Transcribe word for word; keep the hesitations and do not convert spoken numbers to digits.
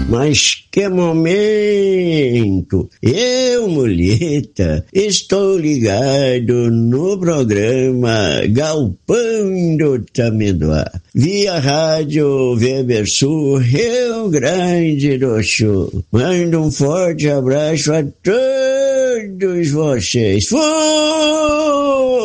Mas que momento! Eu, muleta, estou ligado no programa Galpão do Tamanduá, via rádio Weber Sul, Rio Grande do Sul. Mando um forte abraço a todos vocês. Fui!